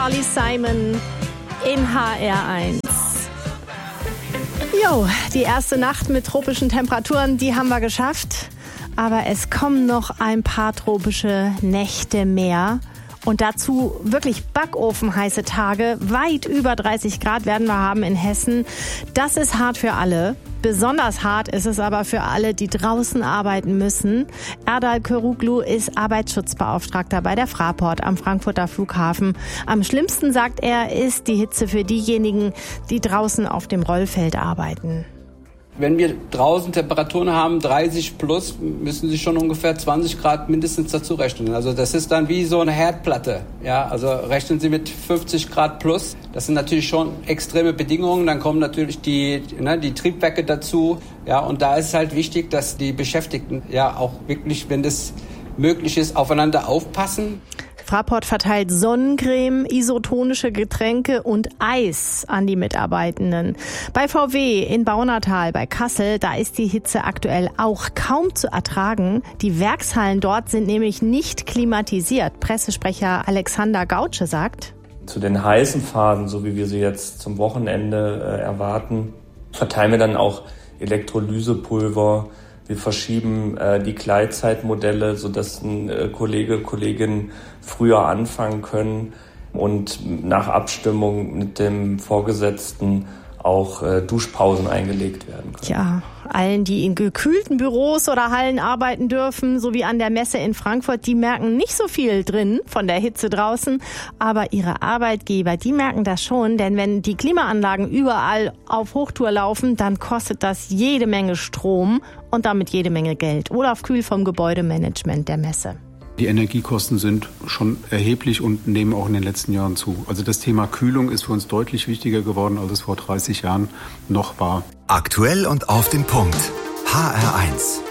Carly Simon in HR1. Jo, die erste Nacht mit tropischen Temperaturen, die haben wir geschafft. Aber es kommen noch ein paar tropische Nächte mehr. Und dazu wirklich backofenheiße Tage. Weit über 30 Grad werden wir haben in Hessen. Das ist hart für alle. Besonders hart ist es aber für alle, die draußen arbeiten müssen. Erdal Köruglu ist Arbeitsschutzbeauftragter bei der Fraport am Frankfurter Flughafen. Am schlimmsten, sagt er, ist die Hitze für diejenigen, die draußen auf dem Rollfeld arbeiten. Wenn wir draußen Temperaturen haben, 30 plus, müssen Sie schon ungefähr 20 Grad mindestens dazu rechnen. Also das ist dann wie so eine Herdplatte. Ja, also rechnen Sie mit 50 Grad plus. Das sind natürlich schon extreme Bedingungen. Dann kommen natürlich die Triebwerke dazu. Ja, und da ist es halt wichtig, dass die Beschäftigten ja auch wirklich, wenn das möglich ist, aufeinander aufpassen. Fraport verteilt Sonnencreme, isotonische Getränke und Eis an die Mitarbeitenden. Bei VW in Baunatal bei Kassel, da ist die Hitze aktuell auch kaum zu ertragen. Die Werkshallen dort sind nämlich nicht klimatisiert. Pressesprecher Alexander Gautsche sagt: Zu den heißen Phasen, so wie wir sie jetzt zum Wochenende erwarten, verteilen wir dann auch Elektrolysepulver. Wir verschieben die Gleitzeitmodelle, sodass Kolleginnen früher anfangen können und nach Abstimmung mit dem Vorgesetzten auch Duschpausen eingelegt werden können. Ja, allen, die in gekühlten Büros oder Hallen arbeiten dürfen, so wie an der Messe in Frankfurt, die merken nicht so viel drin von der Hitze draußen. Aber ihre Arbeitgeber, die merken das schon, denn wenn die Klimaanlagen überall auf Hochtour laufen, dann kostet das jede Menge Strom und damit jede Menge Geld. Olaf Kühl vom Gebäudemanagement der Messe. Die Energiekosten sind schon erheblich und nehmen auch in den letzten Jahren zu. Also das Thema Kühlung ist für uns deutlich wichtiger geworden, als es vor 30 Jahren noch war. Aktuell und auf den Punkt. HR1.